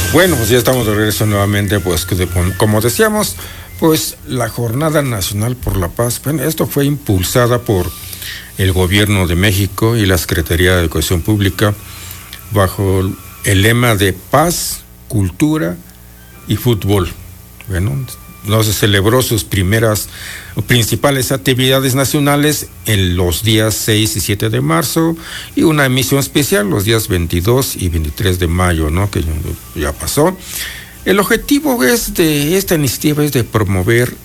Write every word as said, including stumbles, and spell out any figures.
Bueno, pues ya estamos de regreso nuevamente, pues que de, como decíamos, pues la Jornada Nacional por la Paz, bueno, esto fue impulsada por el Gobierno de México y la Secretaría de Educación Pública bajo el lema de paz, cultura y fútbol. Bueno, no se celebró sus primeras principales actividades nacionales en los días seis y siete de marzo y una emisión especial los días veintidós y veintitrés de mayo, ¿no? Que ya pasó. El objetivo es de esta iniciativa es de promover